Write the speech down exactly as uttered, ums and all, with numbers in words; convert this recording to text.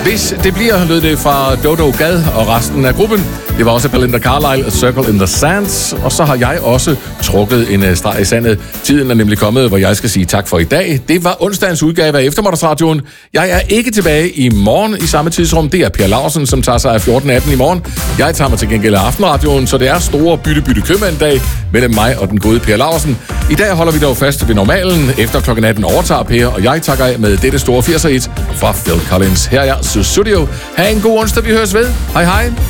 Hvis det bliver, lød det fra Dodo Gad og resten af gruppen. Det var også Belinda Carlisle, Circle in the Sands. Og så har jeg også trukket en streg i sandet. Tiden er nemlig kommet, hvor jeg skal sige tak for i dag. Det var onsdagens udgave af Eftermiddagsradioen. Jeg er ikke tilbage i morgen i samme tidsrum. Det er Per Lausen, som tager sig af fjorten atten i morgen. Jeg tager mig til gengæld af Aftenradioen, så det er store bytte-bytte-købmand-dag mellem mig og den gode Per Lausen. I dag holder vi dog fast ved normalen. Efter klokken atten overtager Per, og jeg takker af med dette store firser-hit fra Phil Collins. Her er jeg, Studio. Ha' en god onsdag, vi høres ved. Hej hej.